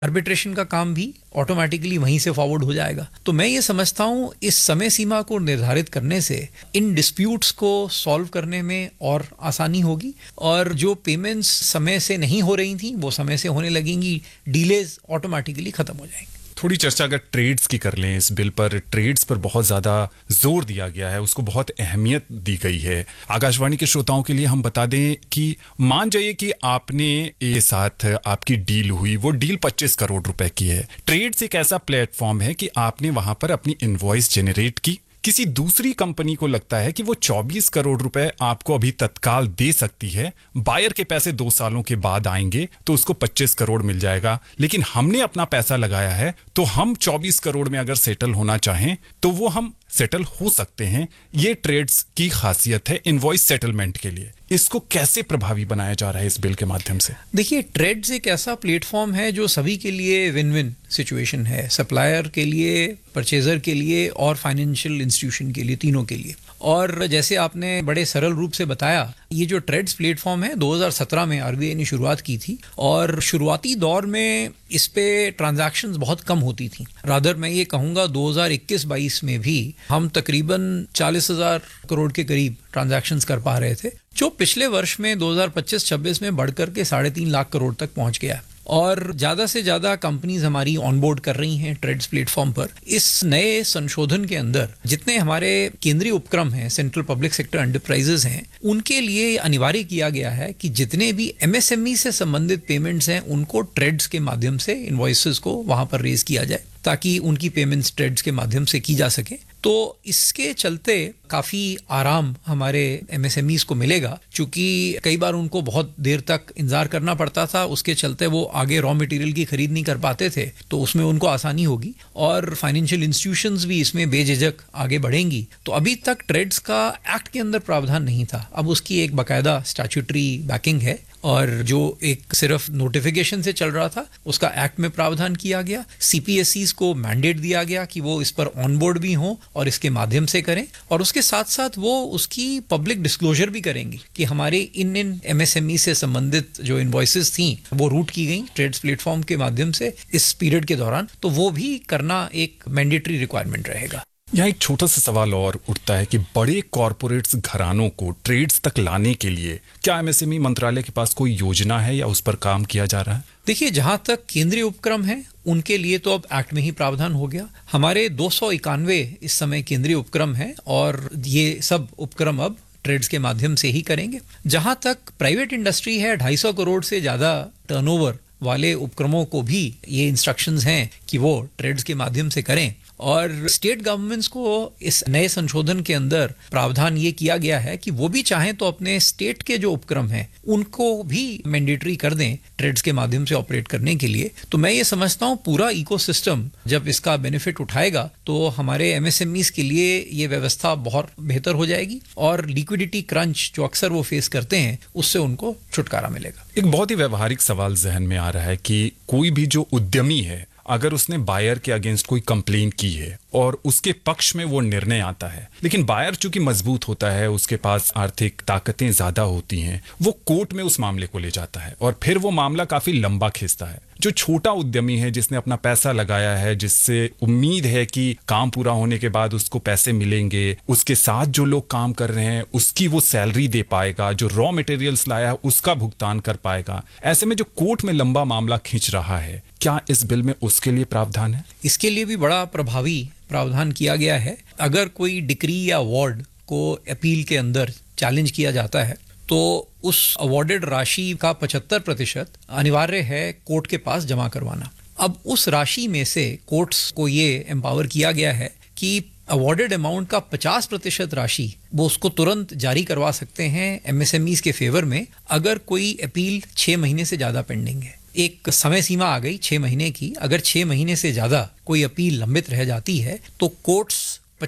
Arbitration का काम भी ऑटोमेटिकली वहीं से फॉरवर्ड हो जाएगा। तो मैं ये समझता हूँ इस समय सीमा को निर्धारित करने से इन डिस्प्यूट्स को सॉल्व करने में और आसानी होगी, और जो पेमेंट्स समय से नहीं हो रही थी वो समय से होने लगेंगी, डीलेज ऑटोमेटिकली खत्म हो जाएंगे। थोड़ी चर्चा अगर ट्रेड्स की कर लें, इस बिल पर ट्रेड्स पर बहुत ज़्यादा जोर दिया गया है, उसको बहुत अहमियत दी गई है। आकाशवाणी के श्रोताओं के लिए हम बता दें कि मान जाइए कि आपने ये साथ आपकी डील हुई, वो डील 25 करोड़ रुपए की है। ट्रेड्स एक ऐसा प्लेटफॉर्म है कि आपने वहां पर अपनी इनवॉइस जनरेट की, किसी दूसरी कंपनी को लगता है कि वो 24 करोड़ रुपए आपको अभी तत्काल दे सकती है, बायर के पैसे 2 सालों के बाद आएंगे तो उसको 25 करोड़ मिल जाएगा, लेकिन हमने अपना पैसा लगाया है तो हम 24 करोड़ में अगर सेटल होना चाहें तो वो हम सेटल हो सकते हैं। ये ट्रेड्स की खासियत है इनवॉइस सेटलमेंट के लिए। इसको कैसे प्रभावी बनाया जा रहा है इस बिल के माध्यम से? देखिए, ट्रेड्स एक ऐसा प्लेटफॉर्म है जो सभी के लिए विन विन सिचुएशन है, सप्लायर के लिए, परचेजर के लिए और फाइनेंशियल इंस्टीट्यूशन के लिए, तीनों के लिए। और जैसे आपने बड़े सरल रूप से बताया, ये जो ट्रेड्स प्लेटफॉर्म है 2017 में आरबीआई ने शुरुआत की थी, और शुरुआती दौर में इस पे ट्रांजैक्शंस बहुत कम होती थी। रादर मैं ये कहूँगा 2021-22 में भी हम तकरीबन 40,000 करोड़ के करीब ट्रांजैक्शंस कर पा रहे थे, जो पिछले वर्ष में 2025-26 में बढ़कर के 3.5 लाख करोड़ तक पहुंच गया। और ज़्यादा से ज़्यादा कंपनीज हमारी ऑनबोर्ड कर रही हैं ट्रेड्स प्लेटफॉर्म पर। इस नए संशोधन के अंदर जितने हमारे केंद्रीय उपक्रम हैं, सेंट्रल पब्लिक सेक्टर एंटरप्राइजेज हैं, उनके लिए अनिवार्य किया गया है कि जितने भी एमएसएमई से संबंधित पेमेंट्स हैं उनको ट्रेड्स के माध्यम से इनवॉइसेस को वहां पर रेज किया जाए, ताकि उनकी पेमेंट्स ट्रेड्स के माध्यम से की जा सके। तो इसके चलते काफ़ी आराम हमारे एमएसएमईज को मिलेगा, क्योंकि कई बार उनको बहुत देर तक इंतजार करना पड़ता था, उसके चलते वो आगे रॉ मटेरियल की खरीद नहीं कर पाते थे, तो उसमें उनको आसानी होगी और फाइनेंशियल इंस्टीट्यूशंस भी इसमें बेझिझक आगे बढ़ेंगी। तो अभी तक ट्रेड्स का एक्ट के अंदर प्रावधान नहीं था, अब उसकी एक बाकायदा स्टैट्यूटरी बैकिंग है, और जो एक सिर्फ नोटिफिकेशन से चल रहा था उसका एक्ट में प्रावधान किया गया। सीपीएसईज को मैंडेट दिया गया कि वो इस पर ऑनबोर्ड भी हों और इसके माध्यम से करें, और उसके साथ साथ वो उसकी पब्लिक डिस्क्लोजर भी करेंगे कि हमारे इन एमएसएमई से संबंधित जो इनवॉइसेस थी वो रूट की गई ट्रेड्स प्लेटफॉर्म के माध्यम से इस पीरियड के दौरान, तो वो भी करना एक मैंडेटरी रिक्वायरमेंट रहेगा। यहाँ एक छोटा सा सवाल और उठता है कि बड़े कॉरपोरेट्स घरानों को ट्रेड्स तक लाने के लिए क्या एमएसएमई मंत्रालय के पास कोई योजना है या उस पर काम किया जा रहा है? देखिए, जहां तक केंद्रीय उपक्रम है उनके लिए तो अब एक्ट में ही प्रावधान हो गया। हमारे 291 इस समय केंद्रीय उपक्रम है, और ये सब उपक्रम अब ट्रेड्स के माध्यम से ही करेंगे। जहां तक प्राइवेट इंडस्ट्री है, 250 करोड़ से ज्यादा टर्नओवर वाले उपक्रमों को भी ये इंस्ट्रक्शंस हैं कि वो ट्रेड्स के माध्यम से करें। और स्टेट गवर्नमेंट्स को इस नए संशोधन के अंदर प्रावधान ये किया गया है कि वो भी चाहें तो अपने स्टेट के जो उपक्रम हैं उनको भी मैंडेटरी कर दें ट्रेड्स के माध्यम से ऑपरेट करने के लिए। तो मैं ये समझता हूँ पूरा इकोसिस्टम जब इसका बेनिफिट उठाएगा तो हमारे एमएसएमईज के लिए ये व्यवस्था बहुत बेहतर हो जाएगी, और लिक्विडिटी क्रंच जो अक्सर वो फेस करते हैं उससे उनको छुटकारा मिलेगा। एक बहुत ही व्यवहारिक सवाल जहन में आ रहा है कि कोई भी जो उद्यमी है, अगर उसने बायर के अगेंस्ट कोई कंप्लेन की है और उसके पक्ष में वो निर्णय आता है, लेकिन बायर चूंकि मजबूत होता है, उसके पास आर्थिक ताकतें ज्यादा होती हैं, वो कोर्ट में उस मामले को ले जाता है और फिर वो मामला काफी लंबा खींचता है। जो छोटा उद्यमी है जिसने अपना पैसा लगाया है, जिससे उम्मीद है कि काम पूरा होने के बाद उसको पैसे मिलेंगे, उसके साथ जो लोग काम कर रहे हैं उसकी वो सैलरी दे पाएगा, जो रॉ मटेरियल्स लाया है उसका भुगतान कर पाएगा, ऐसे में जो कोर्ट में लंबा मामला खींच रहा है, क्या इस बिल में उसके लिए प्रावधान है? इसके लिए भी बड़ा प्रभावी प्रावधान किया गया है। अगर कोई डिक्री या अवार्ड को अपील के अंदर चैलेंज किया जाता है तो उस अवार्डेड राशि का 75% अनिवार्य है कोर्ट के पास जमा करवाना। अब उस राशि में से कोर्ट्स को ये एम्पावर किया गया है कि अवार्डेड अमाउंट का 50% राशि वो उसको तुरंत जारी करवा सकते हैं एमएसएमईज के फेवर में, अगर कोई अपील 6 महीने से ज्यादा पेंडिंग है। एक समय सीमा आ गई 6 महीने की, अगर 6 महीने से ज्यादा कोई अपील लंबित रह जाती है तो कोर्ट्स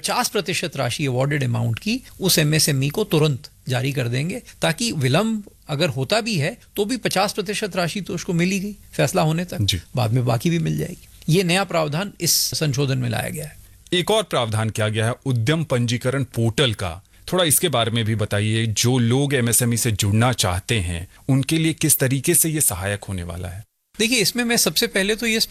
50% राशि अवार्डेड अमाउंट की उस एमएसएमई को तुरंत जारी कर देंगे, ताकि विलंब अगर होता भी है तो भी 50% राशि तो उसको मिली गई फैसला होने तक, बाद में बाकी भी मिल जाएगी। ये नया प्रावधान इस संशोधन में लाया गया है। एक और प्रावधान किया गया है उद्यम पंजीकरण पोर्टल का, थोड़ा इसके बारे में भी बताइए। जो लोग एमएसएमई से जुड़ना चाहते हैं उनके लिए किस तरीके से ये सहायक होने वाला है? देखिए, इसमें मैं सबसे पहले तो ये